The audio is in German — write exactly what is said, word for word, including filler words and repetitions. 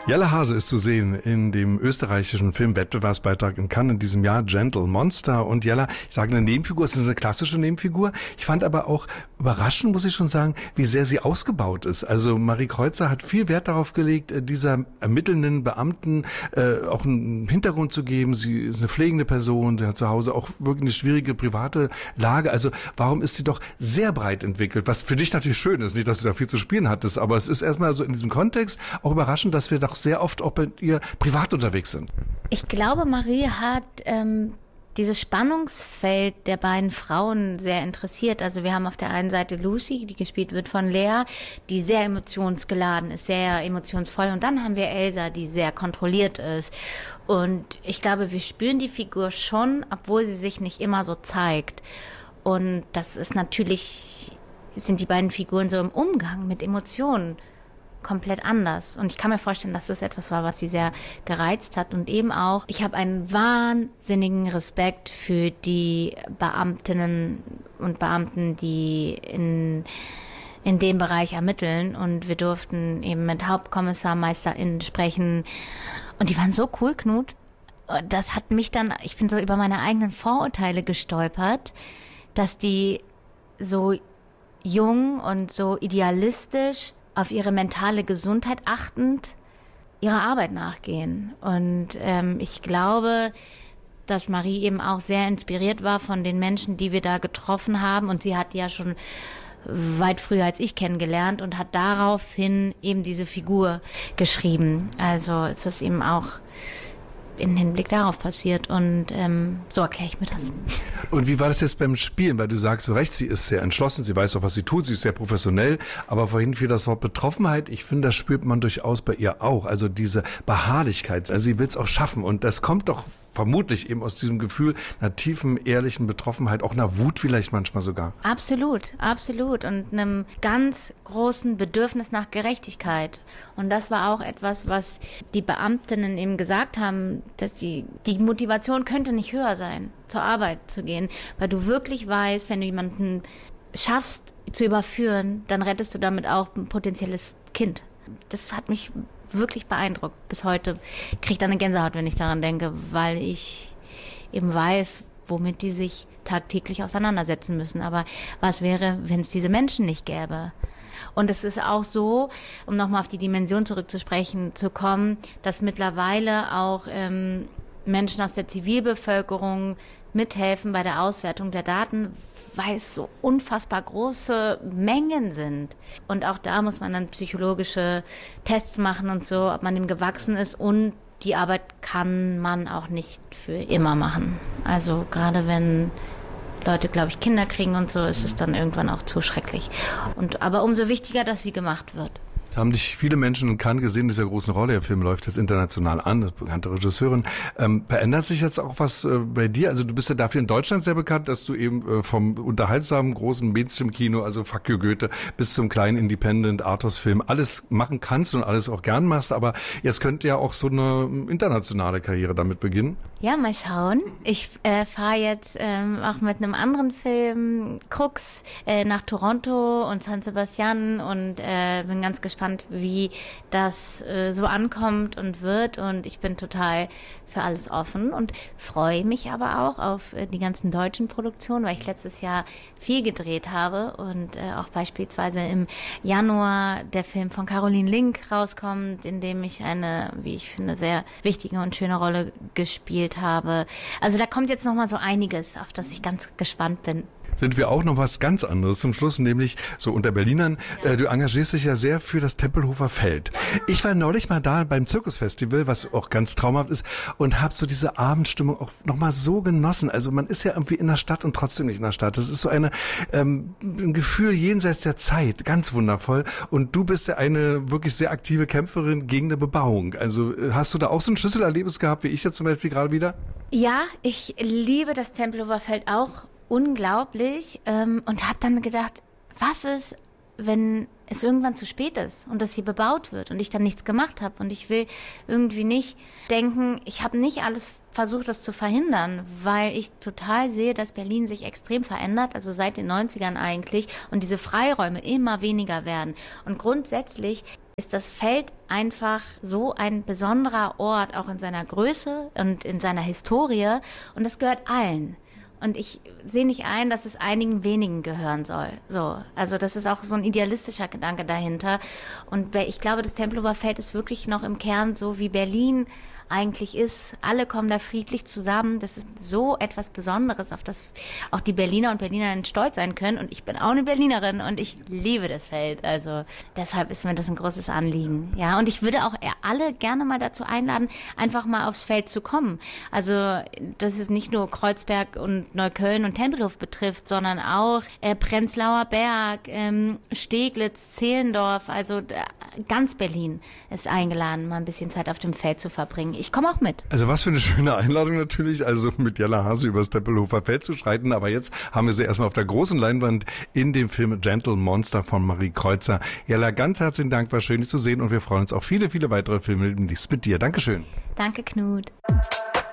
Jelle Hase ist zu sehen in dem österreichischen Filmwettbewerbsbeitrag in Cannes in diesem Jahr, Gentle Monster. Und Jelle, ich sage eine Nebenfigur, es ist eine klassische Nebenfigur. Ich fand aber auch überraschend, muss ich schon sagen, wie sehr sie ausgebaut ist. Also Marie Kreuzer hat viel Wert darauf gelegt, dieser ermittelnden Beamten äh, auch einen Hintergrund zu geben. Sie ist eine pflegende Person, sie hat zu Hause auch wirklich eine schwierige private Lage. Also warum ist sie doch sehr breit entwickelt, was für dich natürlich schön ist, nicht, dass du da viel zu spielen hattest, aber es ist erstmal so in diesem Kontext auch überraschend, dass wir doch sehr oft auch bei ihr privat unterwegs sind. Ich glaube, Marie hat ähm, dieses Spannungsfeld der beiden Frauen sehr interessiert. Also wir haben auf der einen Seite Lucy, die gespielt wird von Lea, die sehr emotionsgeladen ist, sehr emotionsvoll. Und dann haben wir Elsa, die sehr kontrolliert ist. Und ich glaube, wir spüren die Figur schon, obwohl sie sich nicht immer so zeigt. Und das ist natürlich, sind die beiden Figuren so im Umgang mit Emotionen komplett anders. Und ich kann mir vorstellen, dass das etwas war, was sie sehr gereizt hat. Und eben auch, ich habe einen wahnsinnigen Respekt für die Beamtinnen und Beamten, die in, in dem Bereich ermitteln. Und wir durften eben mit HauptkommissarmeisterInnen sprechen. Und die waren so cool, Knut. Das hat mich dann, ich bin so über meine eigenen Vorurteile gestolpert, dass die so jung und so idealistisch auf ihre mentale Gesundheit achtend ihrer Arbeit nachgehen. Und ähm, ich glaube, dass Marie eben auch sehr inspiriert war von den Menschen, die wir da getroffen haben. Und sie hat die ja schon weit früher als ich kennengelernt und hat daraufhin eben diese Figur geschrieben. Also es ist eben auch in Hinblick darauf passiert und ähm, so erkläre ich mir das. Und wie war das jetzt beim Spielen? Weil du sagst zu Recht, sie ist sehr entschlossen, sie weiß auch, was sie tut, sie ist sehr professionell, aber vorhin fiel das Wort Betroffenheit, ich finde, das spürt man durchaus bei ihr auch, also diese Beharrlichkeit, also sie will es auch schaffen und das kommt doch vermutlich eben aus diesem Gefühl einer tiefen, ehrlichen Betroffenheit, auch einer Wut vielleicht manchmal sogar. Absolut, absolut und einem ganz großen Bedürfnis nach Gerechtigkeit und das war auch etwas, was die Beamtinnen eben gesagt haben, dass die, die Motivation könnte nicht höher sein, zur Arbeit zu gehen, weil du wirklich weißt, wenn du jemanden schaffst zu überführen, dann rettest du damit auch ein potenzielles Kind. Das hat mich wirklich beeindruckt. Bis heute kriege ich dann eine Gänsehaut, wenn ich daran denke, weil ich eben weiß, womit die sich tagtäglich auseinandersetzen müssen. Aber was wäre, wenn es diese Menschen nicht gäbe? Und es ist auch so, um nochmal auf die Dimension zurückzusprechen zu kommen, dass mittlerweile auch ähm, Menschen aus der Zivilbevölkerung mithelfen bei der Auswertung der Daten, weil es so unfassbar große Mengen sind. Und auch da muss man dann psychologische Tests machen und so, ob man dem gewachsen ist. Und die Arbeit kann man auch nicht für immer machen. Also gerade wenn Leute, glaube ich, Kinder kriegen und so, ist es dann irgendwann auch zu schrecklich. Und, aber umso wichtiger, dass sie gemacht wird. Es haben dich viele Menschen in Cannes gesehen, in dieser großen Rolle. Der Film läuft jetzt international an, das bekannte Regisseurin. Ähm, verändert sich jetzt auch was äh, bei dir? Also du bist ja dafür in Deutschland sehr bekannt, dass du eben äh, vom unterhaltsamen großen Mainstream-Kino, also Fuck you Goethe, bis zum kleinen Independent-Arthouse-Film alles machen kannst und alles auch gern machst. Aber jetzt könnte ja auch so eine internationale Karriere damit beginnen. Ja, mal schauen. Ich äh, fahre jetzt ähm, auch mit einem anderen Film, Crux, äh, nach Toronto und San Sebastian und äh, bin ganz gespannt, wie das äh, so ankommt und wird und ich bin total für alles offen und freue mich aber auch auf äh, die ganzen deutschen Produktionen, weil ich letztes Jahr viel gedreht habe und äh, auch beispielsweise im Januar der Film von Caroline Link rauskommt, in dem ich eine, wie ich finde, sehr wichtige und schöne Rolle gespielt habe. Also da kommt jetzt noch mal so einiges, auf das ich ganz gespannt bin. Sind wir auch noch was ganz anderes zum Schluss, nämlich so unter Berlinern. Ja. Äh, du engagierst dich ja sehr für das Tempelhofer Feld. Ich war neulich mal da beim Zirkusfestival, was auch ganz traumhaft ist, und habe so diese Abendstimmung auch noch mal so genossen. Also man ist ja irgendwie in der Stadt und trotzdem nicht in der Stadt. Das ist so eine ähm, ein Gefühl jenseits der Zeit, ganz wundervoll. Und du bist ja eine wirklich sehr aktive Kämpferin gegen eine Bebauung. Also hast du da auch so ein Schlüsselerlebnis gehabt, wie ich jetzt zum Beispiel gerade wieder? Ja, ich liebe das Tempelhofer Feld auch unglaublich ähm, und habe dann gedacht, was ist, wenn es irgendwann zu spät ist und das hier bebaut wird und ich dann nichts gemacht habe und ich will irgendwie nicht denken, ich habe nicht alles versucht, das zu verhindern, weil ich total sehe, dass Berlin sich extrem verändert, also seit den neunzigern eigentlich und diese Freiräume immer weniger werden und grundsätzlich ist das Feld einfach so ein besonderer Ort, auch in seiner Größe und in seiner Historie. Und das gehört allen. Und ich sehe nicht ein, dass es einigen wenigen gehören soll. So, also das ist auch so ein idealistischer Gedanke dahinter. Und ich glaube, das Tempelhofer Feld ist wirklich noch im Kern so, wie Berlin eigentlich ist. Alle kommen da friedlich zusammen. Das ist so etwas Besonderes, auf das auch die Berliner und Berlinerinnen stolz sein können. Und ich bin auch eine Berlinerin und ich liebe das Feld. Also deshalb ist mir das ein großes Anliegen. Ja, und ich würde auch alle gerne mal dazu einladen, einfach mal aufs Feld zu kommen. Also dass es nicht nur Kreuzberg und Neukölln und Tempelhof betrifft, sondern auch äh, Prenzlauer Berg, ähm, Steglitz, Zehlendorf. Also äh, ganz Berlin ist eingeladen, mal ein bisschen Zeit auf dem Feld zu verbringen. Ich komme auch mit. Also was für eine schöne Einladung natürlich, also mit Jella Hase übers Tempelhofer Feld zu schreiten. Aber jetzt haben wir sie erstmal auf der großen Leinwand in dem Film Gentle Monster von Marie Kreuzer. Jella, ganz herzlichen Dank, war schön, dich zu sehen und wir freuen uns auf viele, viele weitere Filme mit dir. Dankeschön. Danke, Knut.